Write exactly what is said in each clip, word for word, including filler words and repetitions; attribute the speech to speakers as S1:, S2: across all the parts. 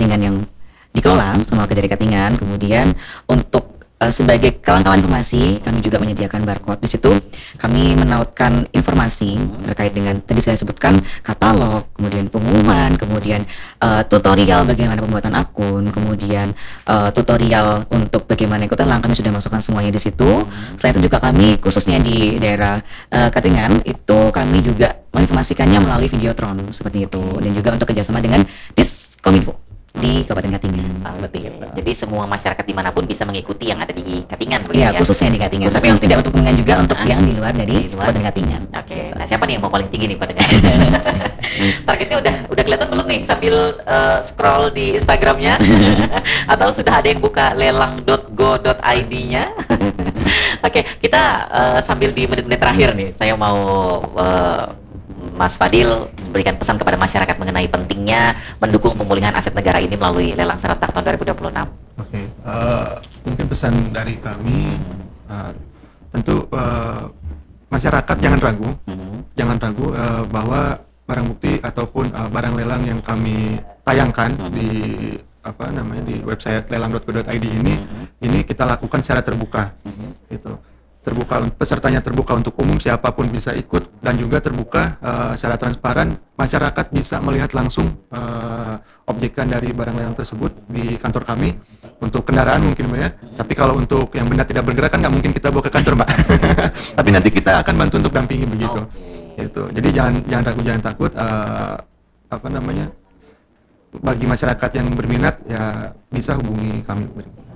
S1: Katingan yang dikelola sama Kejari Katingan. Kemudian untuk uh, sebagai kawan-kawan informasi, kami juga menyediakan barcode. Di situ kami menautkan informasi terkait dengan tadi saya sebutkan katalog, kemudian pengumuman, kemudian uh, tutorial bagaimana pembuatan akun, kemudian uh, tutorial untuk bagaimana ikut lelang, kami sudah masukkan semuanya di situ. Selain itu juga kami khususnya di daerah uh, Katingan itu kami juga menginformasikannya melalui Videotron seperti itu, dan juga untuk kerjasama dengan Diskominfo di Kabupaten Katingan.
S2: Oh, betul. Jadi semua masyarakat dimanapun bisa mengikuti yang ada di Katingan,
S1: Iya, ya? Khususnya di Katingan. Khususnya. Tapi yang tidak untuk Katingan juga untuk ah, yang di luar dari di luar. Kabupaten Katingan.
S2: Oke. Okay. Nah, siapa nih yang mau paling tinggi nih pada targetnya udah udah kelihatan belum nih sambil uh, scroll di Instagramnya atau sudah ada yang buka lelang dot go dot i d-nya? Oke, okay, kita uh, sambil di menit-menit terakhir nih, saya mau uh, Mas Fadil berikan pesan kepada masyarakat mengenai pentingnya mendukung pemulihan aset negara ini melalui lelang serentak tahun dua ribu dua puluh enam.
S3: Oke, okay. uh, mungkin pesan dari kami, uh, tentu uh, masyarakat jangan ragu, mm-hmm. jangan ragu uh, bahwa barang bukti ataupun uh, barang lelang yang kami tayangkan mm-hmm. di apa namanya di website lelang dot go dot i d ini, mm-hmm. ini kita lakukan secara terbuka, mm-hmm. gitu. Terbuka, pesertanya terbuka untuk umum, siapapun bisa ikut, dan juga terbuka uh, secara transparan, masyarakat bisa melihat langsung uh, objekan dari barang lelang tersebut di kantor kami. Untuk kendaraan mungkin Mbak ya, tapi kalau untuk yang benda tidak bergerak kan nggak mungkin kita bawa ke kantor Mbak. Tapi nanti kita akan bantu untuk dampingi begitu. Gitu. Jadi jangan jangan ragu, jangan takut. Uh, apa namanya? Bagi masyarakat yang berminat ya bisa hubungi kami.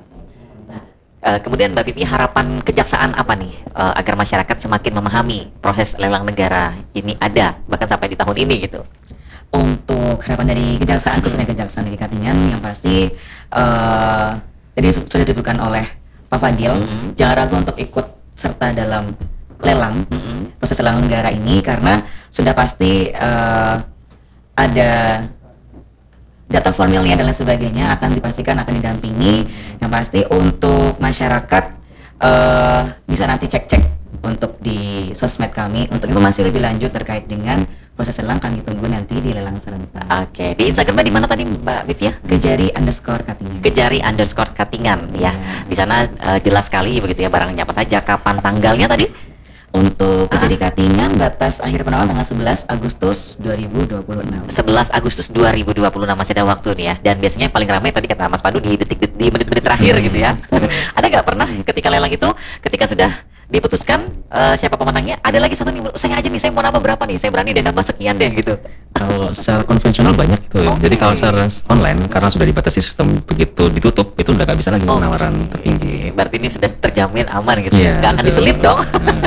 S2: Uh, kemudian Mbak Pipi, harapan kejaksaan apa nih uh, agar masyarakat semakin memahami proses lelang negara ini ada bahkan sampai di tahun ini gitu?
S1: Untuk harapan dari kejaksaan, khususnya kejaksaan dari Katingan, yang pasti uh, jadi sudah diberikan oleh Pak Fadil, mm-hmm. jangan ragu untuk ikut serta dalam lelang, mm-hmm. proses lelang negara ini, karena sudah pasti uh, ada data formilnya dan lain sebagainya akan dipastikan akan didampingi. Yang pasti untuk masyarakat uh, bisa nanti cek-cek untuk di sosmed kami untuk informasi lebih lanjut terkait dengan proses lelang, kami tunggu nanti di lelang serentak.
S2: Oke, okay. Di Instagramnya di mana tadi Mbak Viv ya?
S1: Kejari underscore Katingan.
S2: Kejari underscore Katingan ya. Di sana uh, jelas sekali begitu ya barangnya apa saja, kapan tanggalnya tadi?
S1: Untuk Kejari Katingan batas akhir penawaran tanggal sebelas Agustus dua ribu dua puluh enam.
S2: sebelas Agustus dua ribu dua puluh enam, masih ada waktu nih ya. Dan biasanya paling ramai tadi kata Mas Pandu di detik di menit-menit terakhir gitu ya. Ada nggak pernah ketika lelang itu ketika sudah diputuskan uh, siapa pemenangnya, ada lagi satu nih, saya aja nih, saya mau nambah berapa nih, saya berani deh nambah sekian deh gitu.
S4: Kalau secara konvensional banyak gitu. Okay. Jadi kalau secara online karena sudah dibatasi sistem, begitu ditutup itu udah gak bisa lagi
S2: oh.
S4: penawaran tertinggi.
S2: Berarti ini sudah terjamin aman gitu,
S4: yeah,
S2: nggak akan
S4: betul.
S2: diselip dong.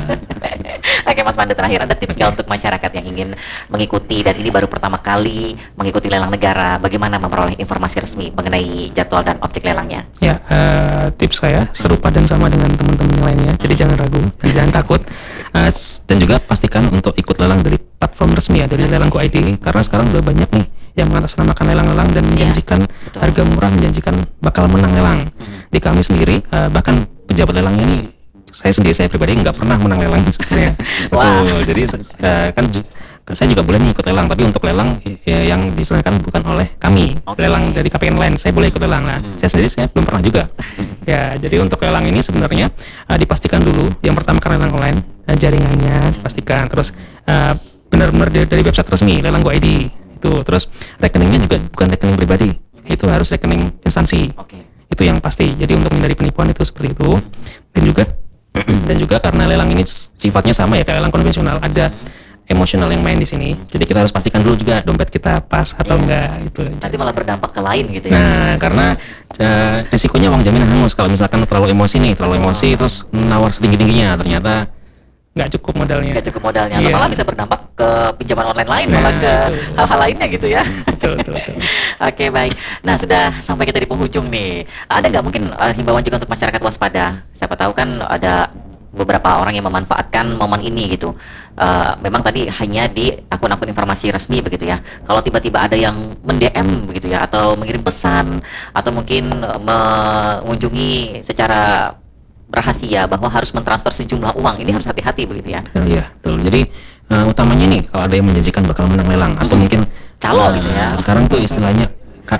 S2: Oke Mas Pandu, terakhir ada tips nggak untuk masyarakat yang ingin mengikuti dan ini baru pertama kali mengikuti lelang negara, bagaimana memperoleh informasi resmi mengenai jadwal dan objek lelangnya?
S4: Ya, uh, tips saya serupa dan sama dengan teman-teman yang lainnya, jadi jangan ragu dan jangan takut, uh, dan juga pastikan untuk ikut lelang dari platform resmi ya, dari lelang dot go dot i d, karena sekarang udah banyak nih yang mengatasnamakan lelang-lelang dan menjanjikan ya, harga murah, menjanjikan bakal menang lelang. Hmm. Di kami sendiri, uh, bahkan pejabat lelangnya nih, saya sendiri, saya pribadi nggak pernah menang lelang sebenarnya. Wow. Jadi uh, kan saya juga boleh nih ikut lelang, tapi untuk lelang ya, yang diselenggarakan bukan oleh kami, okay. lelang dari K P N lain, saya boleh ikut lelang. Nah, hmm. saya sendiri saya belum pernah juga. Ya, jadi untuk lelang ini sebenarnya uh, dipastikan dulu, yang pertama kan lelang online, uh, jaringannya dipastikan, terus uh, benar-benar dari, dari website resmi lelang dot go dot i d itu, terus rekeningnya juga bukan rekening pribadi, itu harus rekening instansi. Okay. Itu yang pasti. Jadi untuk menghindari penipuan itu seperti itu. Dan juga dan juga karena lelang ini sifatnya sama ya kayak lelang konvensional, ada emosional yang main di sini. Jadi kita harus pastikan dulu juga dompet kita pas atau yeah. enggak itu.
S2: Nanti malah berdampak ke lain gitu ya.
S4: Nah, karena uh, resikonya uang jaminan hangus kalau misalkan terlalu emosi nih, terlalu emosi terus menawar setinggi-tingginya, ternyata nggak cukup modalnya.
S2: Nggak cukup modalnya. Atau
S4: yeah.
S2: malah bisa berdampak ke pinjaman online lain, nah, malah ke hal-hal lainnya gitu ya.
S4: Betul, betul, betul.
S2: Oke, baik. Nah, sudah sampai kita di penghujung nih. Ada nggak mungkin uh, himbauan juga untuk masyarakat waspada? Siapa tahu kan ada beberapa orang yang memanfaatkan momen ini gitu. Uh, memang tadi hanya di akun-akun informasi resmi begitu ya. Kalau tiba-tiba ada yang men-D M begitu ya, atau mengirim pesan, atau mungkin uh, mengunjungi secara rahasia bahwa harus mentransfer sejumlah uang, ini harus hati-hati begitu ya.
S4: Oh, iya, betul. Jadi uh, utamanya nih kalau ada yang menjanjikan bakal menang lelang, atau mungkin
S2: calo
S4: uh,
S2: gitu ya.
S4: Sekarang tuh istilahnya